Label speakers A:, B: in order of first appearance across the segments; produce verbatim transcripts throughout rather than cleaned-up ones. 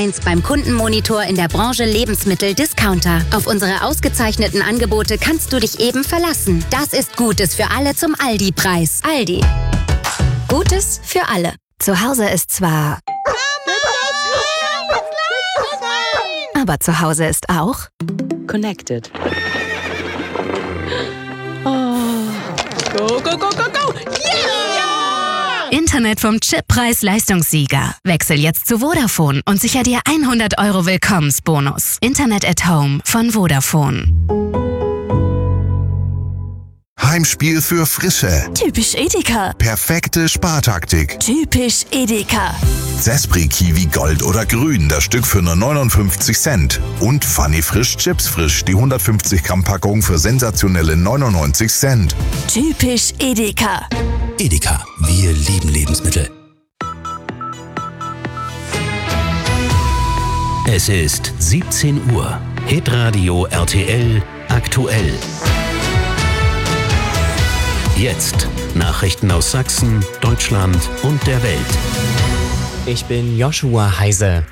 A: eins beim Kundenmonitor in der Branche Lebensmittel-Discounter. Auf unsere ausgezeichneten Angebote kannst du dich eben verlassen. Das ist Gutes für alle zum Aldi-Preis. Aldi. Gutes für alle. Zu Hause ist zwar... Aber zu Hause ist auch...
B: Connected. Oh. Go, go, go, go, go! Yeah!
A: Internet vom Chippreis-Leistungssieger. Wechsel jetzt zu Vodafone und sicher dir hundert Euro Willkommensbonus. Internet at Home von Vodafone.
C: Heimspiel für Frische.
A: Typisch Edeka.
C: Perfekte Spartaktik.
A: Typisch Edeka.
C: Zespri Kiwi Gold oder Grün, das Stück für nur neunundfünfzig Cent. Und Funny Frisch Chips Frisch, die hundertfünfzig Gramm Packung für sensationelle neunundneunzig Cent.
A: Typisch Edeka.
D: Edeka, wir lieben Lebensmittel. Es ist siebzehn Uhr. Hitradio R T L aktuell. Jetzt Nachrichten aus Sachsen, Deutschland und der Welt.
E: Ich bin Joshua Heise.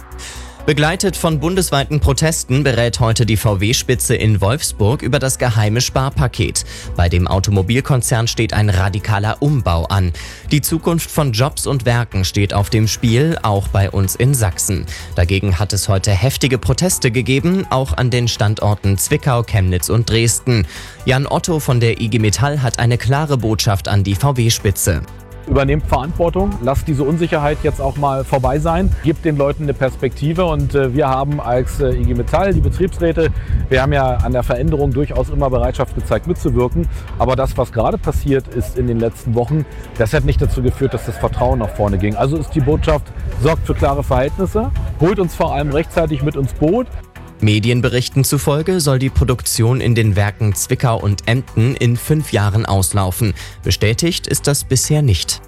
E: Begleitet von bundesweiten Protesten berät heute die V W-Spitze in Wolfsburg über das geheime Sparpaket. Bei dem Automobilkonzern steht ein radikaler Umbau an. Die Zukunft von Jobs und Werken steht auf dem Spiel, auch bei uns in Sachsen. Dagegen hat es heute heftige Proteste gegeben, auch an den Standorten Zwickau, Chemnitz und Dresden. Jan Otto von der I G Metall hat eine klare Botschaft an die V W-Spitze.
F: Übernehmt Verantwortung, lasst diese Unsicherheit jetzt auch mal vorbei sein, gebt den Leuten eine Perspektive und äh, wir haben als äh, I G Metall, die Betriebsräte, wir haben ja an der Veränderung durchaus immer Bereitschaft gezeigt mitzuwirken, aber das, was gerade passiert ist in den letzten Wochen, das hat nicht dazu geführt, dass das Vertrauen nach vorne ging. Also ist die Botschaft, sorgt für klare Verhältnisse, holt uns vor allem rechtzeitig mit ins Boot.
E: Medienberichten zufolge soll die Produktion in den Werken Zwickau und Emden in fünf Jahren auslaufen. Bestätigt ist das bisher nicht.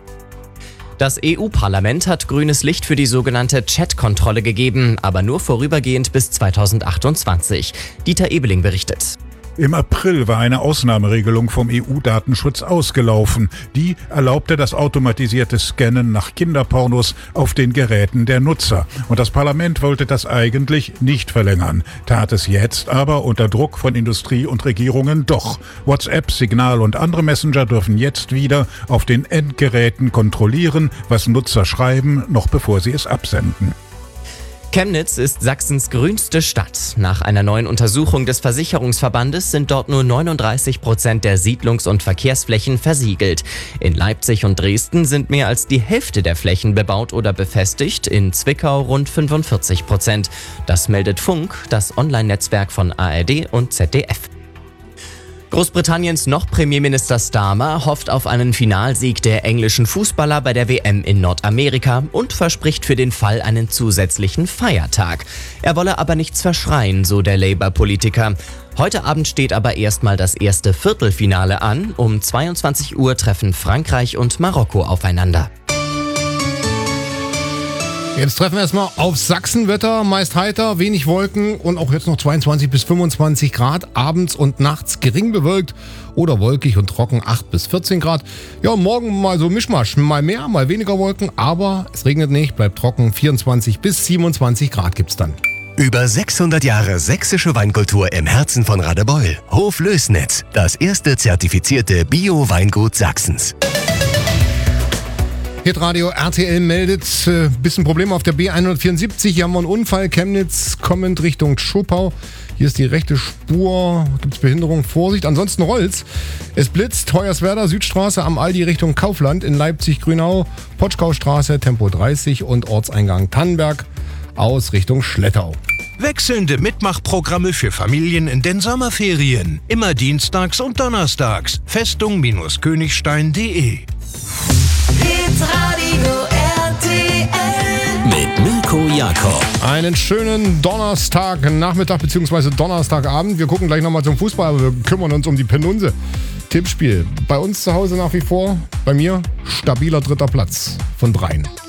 E: Das E U-Parlament hat grünes Licht für die sogenannte Chat-Kontrolle gegeben, aber nur vorübergehend bis zweitausendachtundzwanzig. Dieter Ebeling berichtet.
G: Im April war eine Ausnahmeregelung vom E U-Datenschutz ausgelaufen. Die erlaubte das automatisierte Scannen nach Kinderpornos auf den Geräten der Nutzer. Und das Parlament wollte das eigentlich nicht verlängern, tat es jetzt aber unter Druck von Industrie und Regierungen doch. WhatsApp, Signal und andere Messenger dürfen jetzt wieder auf den Endgeräten kontrollieren, was Nutzer schreiben, noch bevor sie es absenden.
E: Chemnitz ist Sachsens grünste Stadt. Nach einer neuen Untersuchung des Versicherungsverbandes sind dort nur neununddreißig Prozent der Siedlungs- und Verkehrsflächen versiegelt. In Leipzig und Dresden sind mehr als die Hälfte der Flächen bebaut oder befestigt, in Zwickau rund fünfundvierzig Prozent. Das meldet Funk, das Online-Netzwerk von A R D und Z D F. Großbritanniens noch Premierminister Starmer hofft auf einen Finalsieg der englischen Fußballer bei der W M in Nordamerika und verspricht für den Fall einen zusätzlichen Feiertag. Er wolle aber nichts verschreien, so der Labour-Politiker. Heute Abend steht aber erstmal das erste Viertelfinale an. Um zweiundzwanzig Uhr treffen Frankreich und Marokko aufeinander.
H: Jetzt treffen wir erstmal auf Sachsenwetter, meist heiter, wenig Wolken und auch jetzt noch zweiundzwanzig bis fünfundzwanzig Grad, abends und nachts gering bewölkt oder wolkig und trocken acht bis vierzehn Grad. Ja, morgen mal so Mischmasch, mal mehr, mal weniger Wolken, aber es regnet nicht, bleibt trocken, vierundzwanzig bis siebenundzwanzig Grad gibt's dann.
D: Über sechshundert Jahre sächsische Weinkultur im Herzen von Radebeul. Hof Lößnitz, das erste zertifizierte Bio-Weingut Sachsens.
H: Hitradio R T L meldet, äh, bisschen Problem auf der B hundertvierundsiebzig. Hier haben wir einen Unfall, Chemnitz kommend Richtung Schopau. Hier ist die rechte Spur, gibt es Behinderung, Vorsicht. Ansonsten rollt's. Es blitzt, Hoyerswerda, Südstraße am Aldi Richtung Kaufland, in Leipzig-Grünau, Potschkaustraße, Tempo dreißig und Ortseingang Tannenberg aus Richtung Schlettau.
I: Wechselnde Mitmachprogramme für Familien in den Sommerferien. Immer dienstags und donnerstags. Festung-Königstein punkt de.
J: Hitradio R T L
D: mit Mirko Jakob.
H: Einen schönen Donnerstag-Nachmittag bzw. Donnerstagabend. Wir gucken gleich nochmal zum Fußball, aber wir kümmern uns um die Penunse. Tippspiel. Bei uns zu Hause nach wie vor, bei mir, stabiler dritter Platz von dreien.